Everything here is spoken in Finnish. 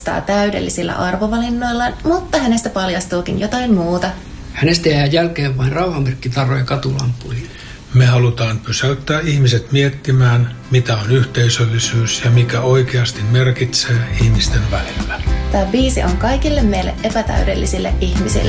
täydellisillä arvovalinnoillaan, mutta hänestä paljastuukin jotain muuta. Hänestä jää jälkeen vain rauhanmerkkitarroja katulampuihin. Me halutaan pysäyttää ihmiset miettimään, mitä on yhteisöllisyys ja mikä oikeasti merkitsee ihmisten välillä. Tämä biisi on kaikille meille epätäydellisille ihmisille.